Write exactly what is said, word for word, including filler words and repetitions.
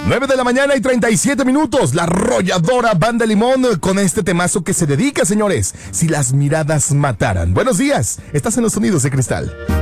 nueve de la mañana y treinta y siete minutos. La arrolladora Banda Limón con este temazo que se dedica, señores, Si las miradas mataran. Buenos días, estás en los sonidos de cristal.